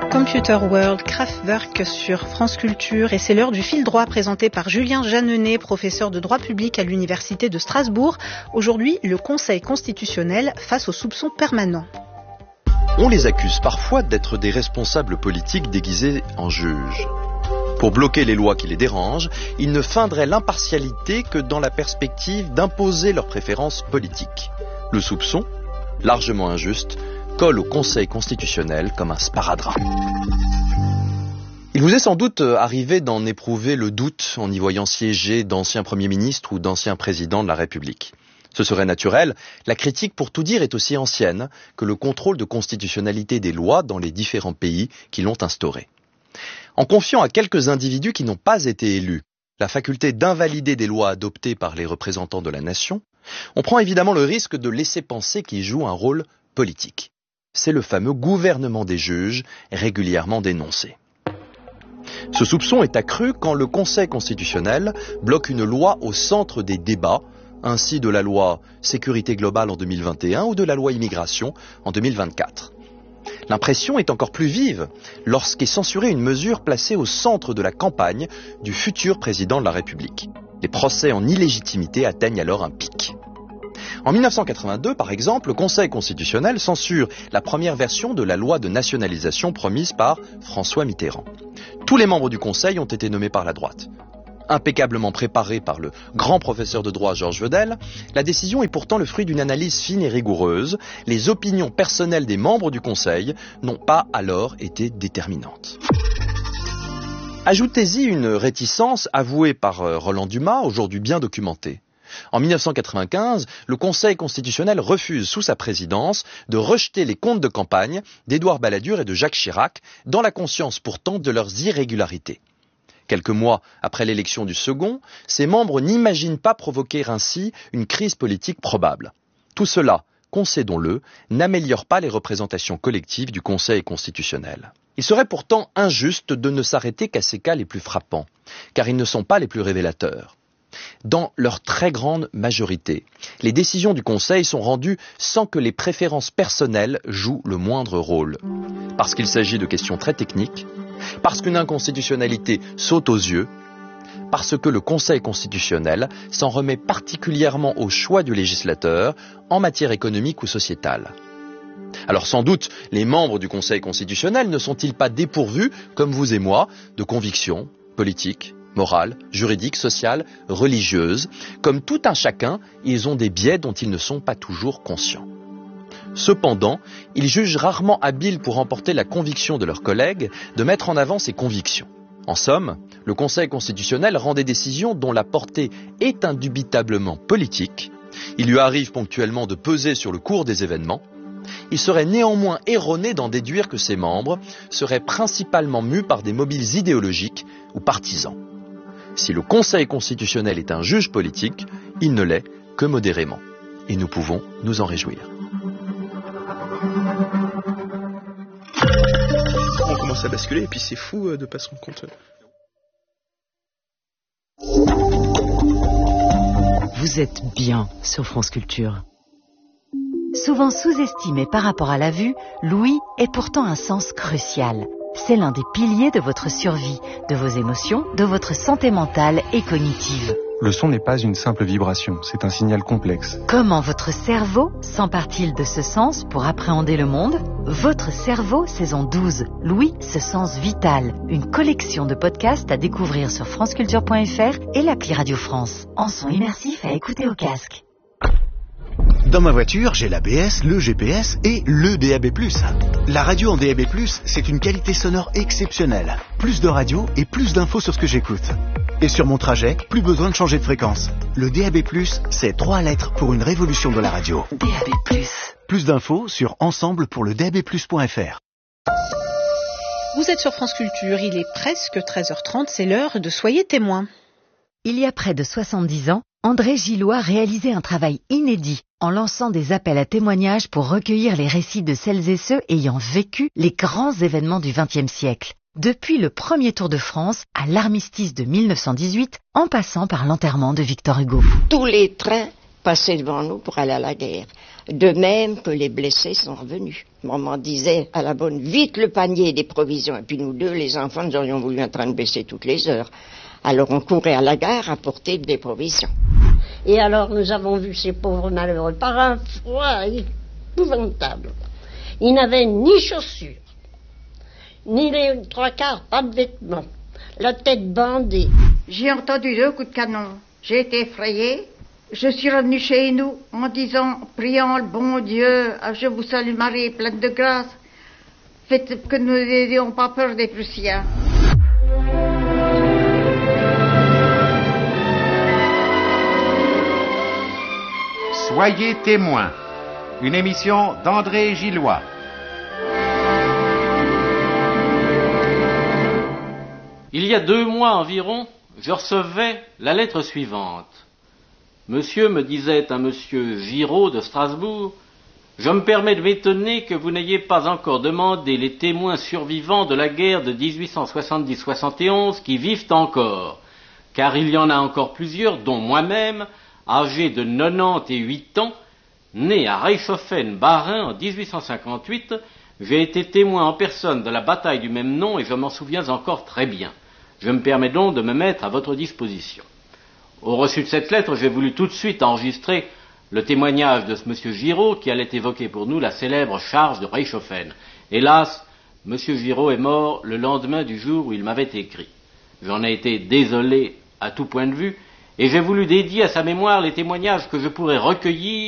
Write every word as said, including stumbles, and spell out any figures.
Computer World, Kraftwerk sur France Culture, et c'est l'heure du fil droit présenté par Julien Jeannenet, professeur de droit public à l'Université de Strasbourg. Aujourd'hui, le Conseil constitutionnel face aux soupçons permanents. On les accuse parfois d'être des responsables politiques déguisés en juges. Pour bloquer les lois qui les dérangent, ils ne feindraient l'impartialité que dans la perspective d'imposer leurs préférences politiques. Le soupçon, largement injuste, colle au Conseil constitutionnel comme un sparadrap. Il vous est sans doute arrivé d'en éprouver le doute en y voyant siéger d'anciens premiers ministres ou d'anciens présidents de la République. Ce serait naturel, la critique pour tout dire est aussi ancienne que le contrôle de constitutionnalité des lois dans les différents pays qui l'ont instauré. En confiant à quelques individus qui n'ont pas été élus la faculté d'invalider des lois adoptées par les représentants de la nation, on prend évidemment le risque de laisser penser qu'ils jouent un rôle politique. C'est le fameux gouvernement des juges, régulièrement dénoncé. Ce soupçon est accru quand le Conseil constitutionnel bloque une loi au centre des débats, ainsi de la loi Sécurité globale en deux mille vingt et un ou de la loi Immigration en deux mille vingt-quatre. L'impression est encore plus vive lorsqu'est censurée une mesure placée au centre de la campagne du futur président de la République. Les procès en illégitimité atteignent alors un pic. En mille neuf cent quatre-vingt-deux, par exemple, le Conseil constitutionnel censure la première version de la loi de nationalisation promise par François Mitterrand. Tous les membres du Conseil ont été nommés par la droite. Impeccablement préparée par le grand professeur de droit Georges Vedel, la décision est pourtant le fruit d'une analyse fine et rigoureuse. Les opinions personnelles des membres du Conseil n'ont pas alors été déterminantes. Ajoutez-y une réticence avouée par Roland Dumas, aujourd'hui bien documentée. En mille neuf cent quatre-vingt-quinze, le Conseil constitutionnel refuse sous sa présidence de rejeter les comptes de campagne d'Édouard Balladur et de Jacques Chirac, dans la conscience pourtant de leurs irrégularités. Quelques mois après l'élection du second, ses membres n'imaginent pas provoquer ainsi une crise politique probable. Tout cela, concédons-le, n'améliore pas les représentations collectives du Conseil constitutionnel. Il serait pourtant injuste de ne s'arrêter qu'à ces cas les plus frappants, car ils ne sont pas les plus révélateurs. Dans leur très grande majorité, les décisions du Conseil sont rendues sans que les préférences personnelles jouent le moindre rôle. Parce qu'il s'agit de questions très techniques, parce qu'une inconstitutionnalité saute aux yeux, parce que le Conseil constitutionnel s'en remet particulièrement au choix du législateur en matière économique ou sociétale. Alors sans doute, les membres du Conseil constitutionnel ne sont-ils pas dépourvus, comme vous et moi, de convictions politiques, morales, juridiques, sociales, religieuses. Comme tout un chacun, ils ont des biais dont ils ne sont pas toujours conscients. Cependant, ils jugent rarement habiles pour emporter la conviction de leurs collègues de mettre en avant ces convictions. En somme, le Conseil constitutionnel rend des décisions dont la portée est indubitablement politique. Il lui arrive ponctuellement de peser sur le cours des événements. Il serait néanmoins erroné d'en déduire que ses membres seraient principalement mus par des mobiles idéologiques ou partisans. Si le Conseil constitutionnel est un juge politique, il ne l'est que modérément. Et nous pouvons nous en réjouir. On commence à basculer et puis c'est fou de ne pas se rendre compte. Vous êtes bien sur France Culture. Souvent sous-estimé par rapport à la vue, l'ouïe est pourtant un sens crucial. C'est l'un des piliers de votre survie, de vos émotions, de votre santé mentale et cognitive. Le son n'est pas une simple vibration, c'est un signal complexe. Comment votre cerveau s'empare-t-il de ce sens pour appréhender le monde ? Votre cerveau, saison douze, l'ouïe, ce sens vital. Une collection de podcasts à découvrir sur franceculture point f r et l'appli Radio France. En son immersif à écouter au casque. Dans ma voiture, j'ai l'A B S, le G P S et le D A B plus. La radio en D A B plus, c'est une qualité sonore exceptionnelle. Plus de radio et plus d'infos sur ce que j'écoute. Et sur mon trajet, plus besoin de changer de fréquence. Le D A B plus, c'est trois lettres pour une révolution de la radio. D A B plus. Plus d'infos sur ensemble pour le D A B plus point f r. Vous êtes sur France Culture, il est presque treize heures trente, c'est l'heure de Soyez témoins. Il y a près de soixante-dix ans, André Gillois réalisait un travail inédit en lançant des appels à témoignages pour recueillir les récits de celles et ceux ayant vécu les grands événements du vingtième siècle. Depuis le premier Tour de France à l'armistice de mille neuf cent dix-huit, en passant par l'enterrement de Victor Hugo. Tous les trains passer devant nous pour aller à la guerre. De même que les blessés sont revenus. Maman disait à la bonne, vite le panier des provisions. Et puis nous deux, les enfants, nous aurions voulu en train de baisser toutes les heures. Alors on courait à la gare à porter des provisions. Et alors nous avons vu ces pauvres malheureux par un froid épouvantable. Ils n'avaient ni chaussures, ni les trois quarts, pas de vêtements, la tête bandée. J'ai entendu deux coups de canon. J'ai été effrayée. Je suis revenue chez nous en disant, priant le bon Dieu, je vous salue Marie, pleine de grâce. Faites que nous n'ayons pas peur des Prussiens. Soyez témoins. Une émission d'André Gillois. Il y a deux mois environ, je recevais la lettre suivante. Monsieur, me disait un monsieur Giraud de Strasbourg, je me permets de m'étonner que vous n'ayez pas encore demandé les témoins survivants de la guerre de dix-huit cent soixante-dix soixante et onze qui vivent encore, car il y en a encore plusieurs, dont moi-même, âgé de quatre-vingt-dix-huit ans, né à Reichshoffen-Bas-Rhin en dix-huit cent cinquante-huit, j'ai été témoin en personne de la bataille du même nom et je m'en souviens encore très bien. Je me permets donc de me mettre à votre disposition. Au reçu de cette lettre, j'ai voulu tout de suite enregistrer le témoignage de ce monsieur Giraud qui allait évoquer pour nous la célèbre charge de Reichshoffen. Hélas, monsieur Giraud est mort le lendemain du jour où il m'avait écrit. J'en ai été désolé à tout point de vue et j'ai voulu dédier à sa mémoire les témoignages que je pourrais recueillir